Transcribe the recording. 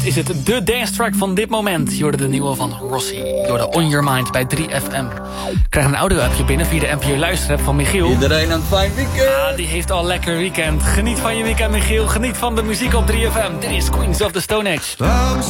Is het de dance track van dit moment? Je hoorde de nieuwe van Rossi. Je hoorde On Your Mind bij 3FM. Krijg een audio-appje binnen via de NPO Luisterapp van Michiel. Iedereen een fijn weekend. Ja, die heeft al lekker weekend. Geniet van je weekend, Michiel. Geniet van de muziek op 3FM. Dit is Queens of the Stone Age.